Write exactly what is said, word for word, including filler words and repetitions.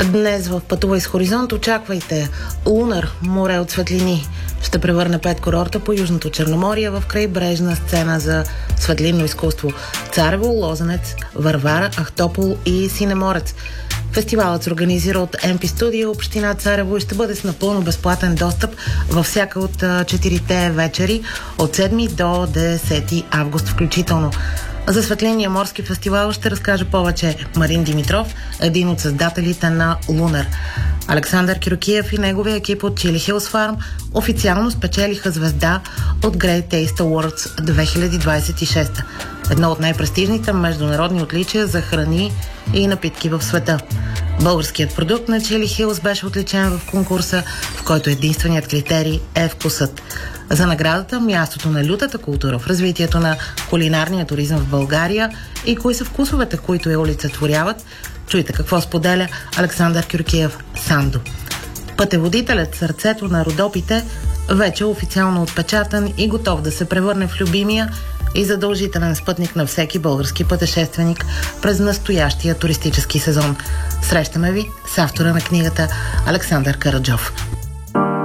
Днес в Пътувай с Хоризонт очаквайте Лунар, море от светлини. Ще превърне пет курорта по Южното Черноморие в крайбрежна сцена за светлинно изкуство. Царево, Лозенец, Варвара, Ахтопол и Синеморец. Фестивалът се организира от Ем Пи Студио, община Царево и ще бъде с напълно безплатен достъп във всяка от четирите вечери от седми до десети август включително. За светлинния морски фестивал ще разкаже повече Марин Димитров, един от създателите на Лунар. Александър Кирокиев и неговия екип от Chili Hills Farm официално спечелиха звезда от Great Taste Awards две хиляди двадесет и шеста. Едно от най-престижните международни отличия за храни и напитки в света. Българският продукт на Chili Hills беше отличен в конкурса, в който единственият критерий е вкусът. За наградата мястото на лютата култура в развитието на кулинарния туризъм в България и кои са вкусовете, които я олицетворяват, чуйте какво споделя Александър Кюркиев Сандо. Пътеводителят сърцето на Родопите вече е официално отпечатан и готов да се превърне в любимия и задължителен спътник на всеки български пътешественик през настоящия туристически сезон. Срещаме ви с автора на книгата Александър Караджов.